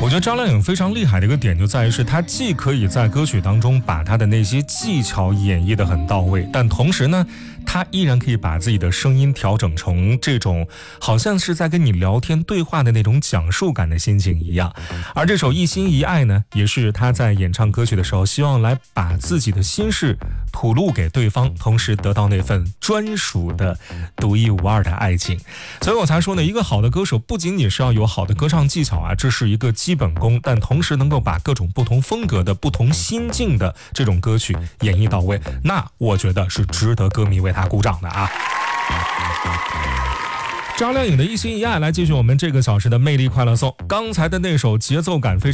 觉得张靓颖非常厉害的一个点就在于是她既可以在歌曲当中把她的那些技巧演绎得很到位，但同时呢她依然可以把自己的声音调整成这种好像是在跟你聊天对话的那种讲述感的心情一样。而这首一心一爱呢，也是她在演唱歌曲的时候希望来把自己的心事吐露给对方，同时得到那份专属的独一无二的爱情。所以我才说呢，一个好的歌手不仅仅是要有好的歌唱技巧啊，这是一个基本功，但同时能够把各种不同风格的不同心境的这种歌曲演绎到位，那我觉得是值得歌迷为他鼓掌的啊。张靓颖的一心一爱来继续我们这个小时的魅力快乐颂。刚才的那首节奏感非常